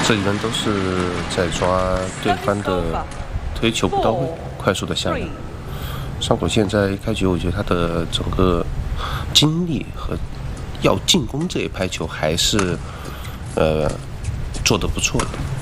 这几轮都是在抓对方的推球不到位，快速的下压。上口现在一开局，我觉得他的整个精力和要进攻这一拍球还是做得不错的。